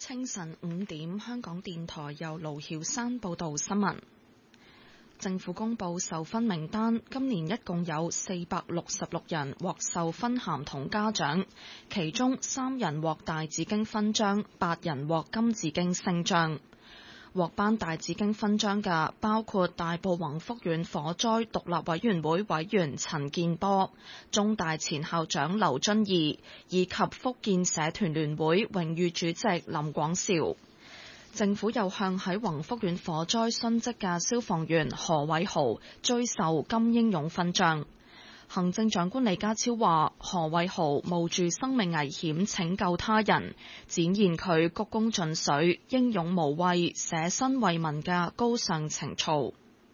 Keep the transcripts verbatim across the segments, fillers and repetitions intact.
清晨五點，香港電台由盧曉山報道新聞。政府公布授勳名單，今年一共有四百六十六人獲授勳銜同嘉獎，其中三人獲大紫荊勳章，八人獲金紫荊星章。獲頒大紫荊勳章嘅包括大埔宏福苑火災獨立委員會委員陳健波、中大前校長劉遵義以及福建社團聯會榮譽主席林廣兆。政府又向喺宏福苑火災殉職嘅消防員何偉豪追授金英勇勳章。行政長官李家超話：何偉豪冒住生命危險拯救他人，展現佢鞠躬盡瘁、英勇無畏、捨身為民嘅高尚情操。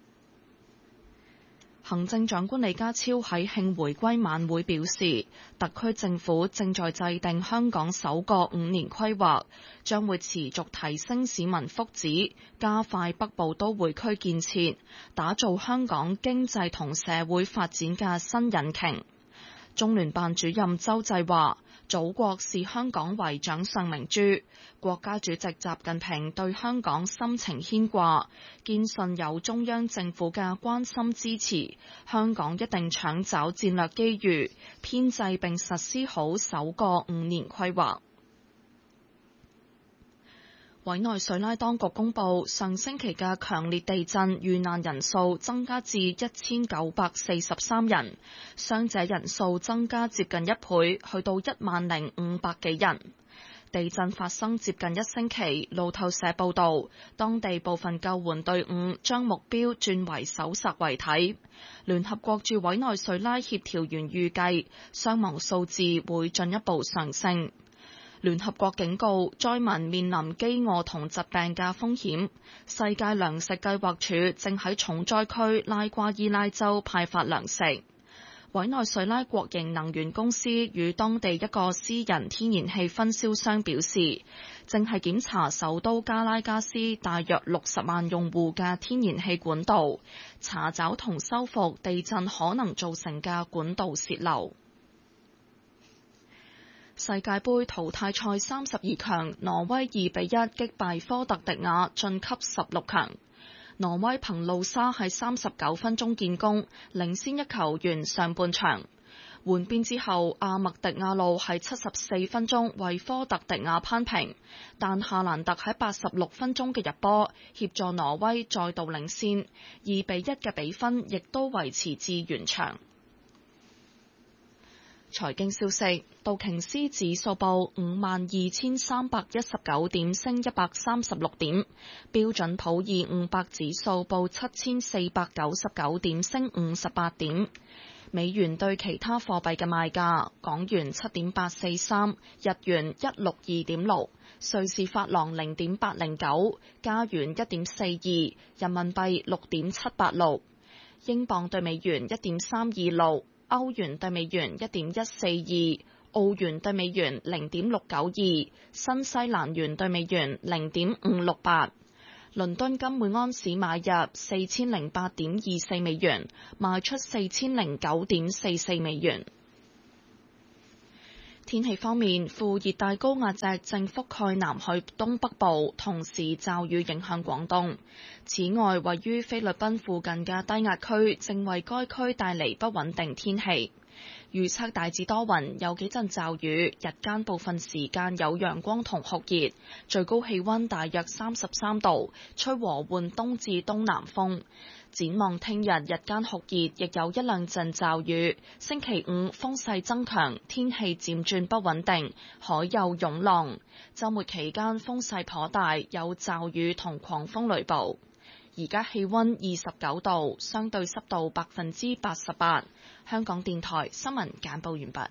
行政長官李家超喺慶回歸晚會表示，特區政府正在制定香港首個五年規劃，將會持續提升市民福祉，加快北部都會區建設，打造香港經濟同社會發展嘅新引擎。中聯辦主任周濟話：祖國視香港為掌上明珠，國家主席習近平對香港深情牽掛，堅信有中央政府嘅關心支持，香港一定搶找戰略機遇，編製並實施好首個五年規劃。委內瑞拉當局公布，上星期嘅強烈地震遇難人數增加至一千九百四十三人，傷者人數增加接近一倍，去到一萬零五百幾人。地震發生接近一星期，路透社報道，當地部分救援隊伍將目標轉為搜索遺體。聯合國駐委內瑞拉協調員預計，傷亡數字會進一步上升。聯合國警告災民面臨饑餓同疾病嘅風險。世界糧食計劃署正喺重災區拉瓜伊拉州派發糧食。委內瑞拉國營能源公司與當地一個私人天然氣分銷商表示，正係檢查首都加拉加斯大約六十萬用戶嘅天然氣管道，查找同修復地震可能造成嘅管道洩漏。世界盃淘汰賽三十二強，挪威二比一擊敗科特迪瓦晉級十六強。挪威憑路沙喺三十九分鐘建功，領先一球完上半場。換邊之後，阿麥迪亞路喺七十四分鐘為科特迪瓦扳平，但夏蘭特喺八十六分鐘嘅入波協助挪威再度領先，二比一嘅比分亦都維持至完場。財經消息，道瓊斯指數報五萬二千三百一十九點，升一百三十六點；標準普爾五百指數報七千四百九十九點，升五十八點。美元對其他貨幣嘅賣價：港元七點八四三，日元一六二點六，瑞士法郎零點八零九，加元一點四二，人民幣六點七八六，英鎊對美元一點三二六。歐元對美元一點一四二，澳元對美元零點六九二，新西蘭元對美元零點五六八。倫敦金每安士買入四千零八點二四美元，賣出四千零九點四四美元。天氣方面，副熱帶高壓脊正覆蓋南海東北部，同時驟雨影響廣東。此外，位於菲律賓附近嘅低壓區正為該區帶嚟不穩定天氣。預測大致多雲，有幾陣驟雨，日間部分時間有陽光同酷熱，最高氣溫大約三十三度，吹和緩東至東南風。展望聽日日間酷熱，亦有一兩陣驟雨。星期五風勢增強，天氣漸轉不穩定，海有湧浪。週末期間風勢頗大，有驟雨同狂風雷暴。而家氣溫二十九度，相對濕度百分之八十八。香港電台新聞簡報完畢。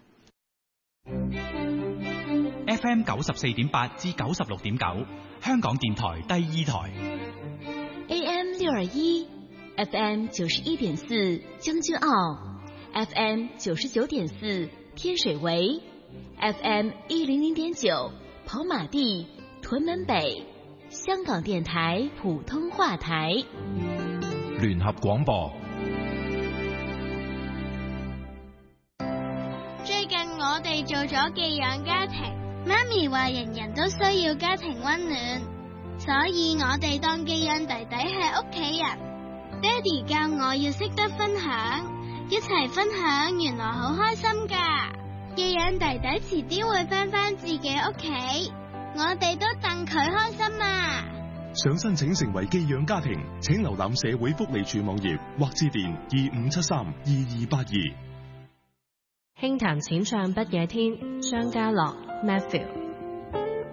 F M 九十四點八至九十六點九，香港電台第二台。 A M 六二一，F M 九十一點四將軍澳 ，F M 九十九點四天水圍 ，F M 一零零點九跑馬地屯門北。香港電台普通話台， 聯合廣播。 最近我哋做咗寄養家庭， 媽咪話人人都需要家庭溫暖，所以我哋當寄養弟弟係屋企人。爹哋教我要識得分享，一齊分享原來好開心噶。寄養弟弟遲啲會返返自己屋企，我哋都戥佢開心啊！ 想申請成為寄養家庭，請瀏覽社會福利署網頁或致電二五七三二二八二。 輕談淺唱不夜天，張家樂 Matthew。